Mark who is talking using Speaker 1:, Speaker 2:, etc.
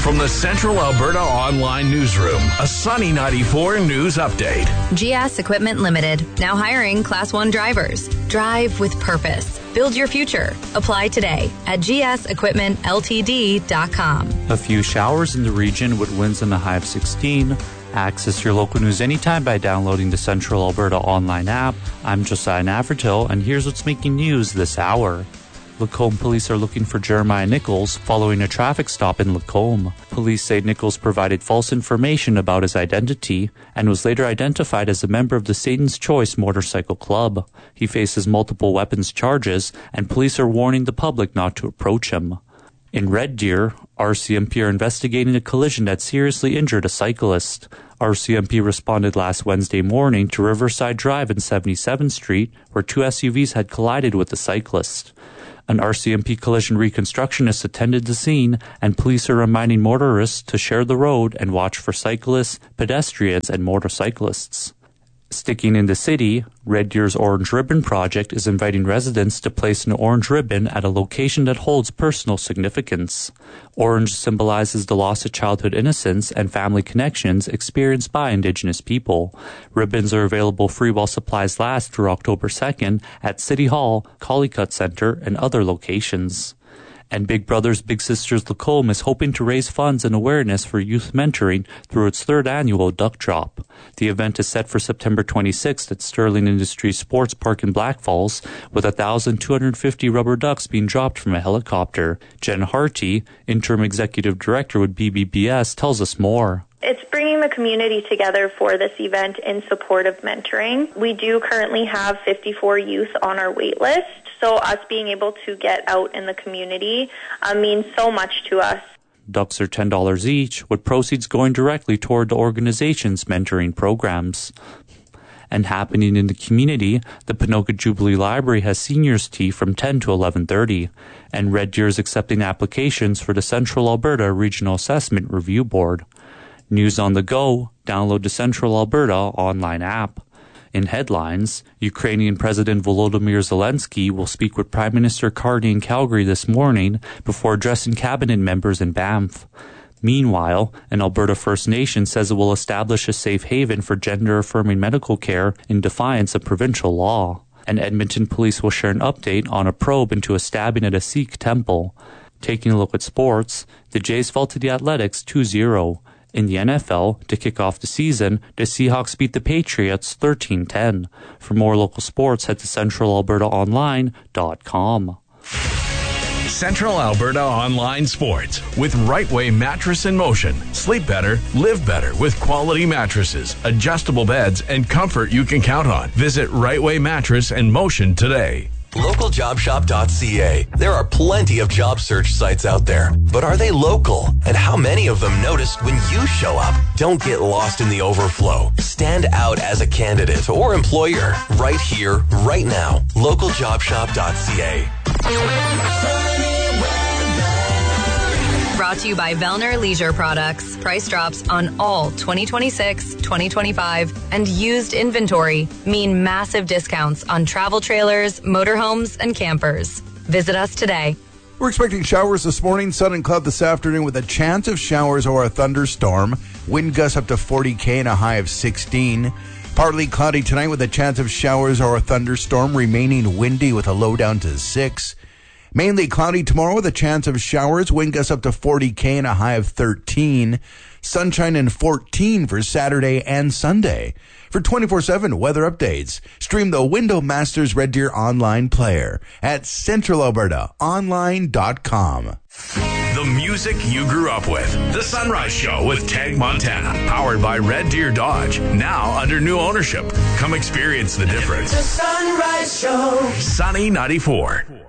Speaker 1: From the Central Alberta Online Newsroom, a Sunny 94 news update.
Speaker 2: GS Equipment Limited, now hiring Class 1 drivers. Drive with purpose. Build your future. Apply today at gsequipmentltd.com.
Speaker 3: A few showers in the region with winds in the high of 16. Access your local news anytime by downloading the Central Alberta Online app. I'm Josiah Navratil, and here's what's making news this hour. Lacombe police are looking for Jeremiah Nichols following a traffic stop in Lacombe. Police say Nichols provided false information about his identity and was later identified as a member of the Satan's Choice Motorcycle Club. He faces multiple weapons charges, and police are warning the public not to approach him. In Red Deer, RCMP are investigating a collision that seriously injured a cyclist. RCMP responded last Wednesday morning to Riverside Drive and 77th Street, where two SUVs had collided with the cyclist. An RCMP collision reconstructionist attended the scene, and police are reminding motorists to share the road and watch for cyclists, pedestrians, and motorcyclists. Sticking in the city, Red Deer's Orange Ribbon Project is inviting residents to place an orange ribbon at a location that holds personal significance. Orange symbolizes the loss of childhood innocence and family connections experienced by Indigenous people. Ribbons are available free while supplies last through October 2nd at City Hall, Collicutt Centre, and other locations. And Big Brothers Big Sisters Lacombe is hoping to raise funds and awareness for youth mentoring through its third annual Duck Drop. The event is set for September 26th at Sterling Industries Sports Park in Black Falls, with 1,250 rubber ducks being dropped from a helicopter. Jen Harty, Interim Executive Director with BBBS, tells us more.
Speaker 4: It's bringing the community together for this event in support of mentoring. We do currently have 54 youth on our wait list, so us being able to get out in the community means so much to us.
Speaker 3: Ducks are $10 each, with proceeds going directly toward the organization's mentoring programs. And happening in the community, the Ponoka Jubilee Library has seniors tea from 10 to 11:30, and Red Deer is accepting applications for the Central Alberta Regional Assessment Review Board. News on the go, download the Central Alberta online app. In headlines, Ukrainian President Volodymyr Zelensky will speak with Prime Minister Carney in Calgary this morning before addressing cabinet members in Banff. Meanwhile, an Alberta First Nation says it will establish a safe haven for gender-affirming medical care in defiance of provincial law. And Edmonton police will share an update on a probe into a stabbing at a Sikh temple. Taking a look at sports, the Jays fell to the Athletics 2-0. In the NFL, to kick off the season, the Seahawks beat the Patriots 13-10. For more local sports, head to centralalbertaonline.com.
Speaker 1: Central Alberta Online Sports with Right Way Mattress in Motion. Sleep better, live better with quality mattresses, adjustable beds, and comfort you can count on. Visit Right Way Mattress in Motion today.
Speaker 5: LocalJobShop.ca. There are plenty of job search sites out there, but are they local? And how many of them notice when you show up? Don't get lost in the overflow. Stand out as a candidate or employer right here, right now. LocalJobShop.ca.
Speaker 2: Brought to you by Vellner Leisure Products. Price drops on all 2026, 2025, and used inventory mean massive discounts on travel trailers, motorhomes, and campers. Visit us today.
Speaker 6: We're expecting showers this morning, sun and cloud this afternoon with a chance of showers or a thunderstorm. Wind gusts up to 40 km and a high of 16. Partly cloudy tonight with a chance of showers or a thunderstorm, remaining windy with a low down to 6. Mainly cloudy tomorrow with a chance of showers. Wind gusts up to 40 km and a high of 13. Sunshine and 14 for Saturday and Sunday. For 24/7 weather updates, stream the Window Masters Red Deer online player at centralalbertaonline.com.
Speaker 1: The music you grew up with. The Sunrise Show with Tag Montana. Powered by Red Deer Dodge. Now under new ownership. Come experience the difference.
Speaker 7: The Sunrise Show.
Speaker 1: Sunny 94.